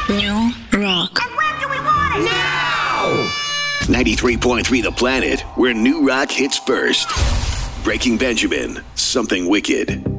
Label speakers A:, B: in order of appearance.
A: New rock.
B: And when do we want it?
C: Now!
D: 93.3 The Planet, where new rock hits first. Breaking Benjamin, Something Wicked.